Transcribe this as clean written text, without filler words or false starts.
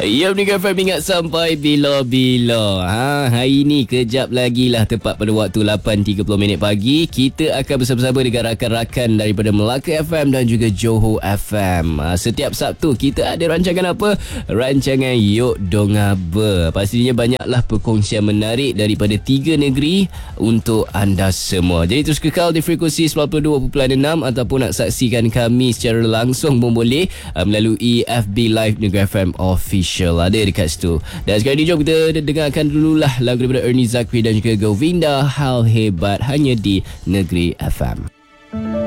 Ya, Negeri FM ingat sampai bila-bila. Hari ni kejap lagi lah, tepat pada waktu 8.30 pagi. Kita akan bersama-sama dengan rakan-rakan daripada Melaka FM dan juga Johor FM. Setiap Sabtu kita ada rancangan apa? Rancangan Yok Dongaba. Pastinya banyaklah perkongsian menarik daripada 3 negeri untuk anda semua. Jadi terus kekal di frekuensi 92.6 ataupun nak saksikan kami secara langsung pun boleh melalui FB Live Negeri FM Official. Ada dekat situ. Dan sekarang ni jom kita dengarkan dululah lagu daripada Ernie Zakri dan juga Govinda, Hal Hebat, hanya di Negeri FM.